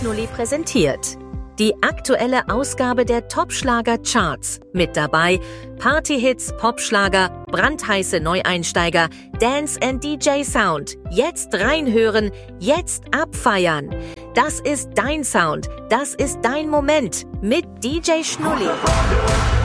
Schnulli präsentiert die aktuelle Ausgabe der Top-Schlager-Charts. Mit dabei Partyhits, Popschlager, brandheiße Neueinsteiger, Dance and DJ Sound. Jetzt reinhören, jetzt abfeiern. Das ist dein Sound, das ist dein Moment mit DJ Schnulli.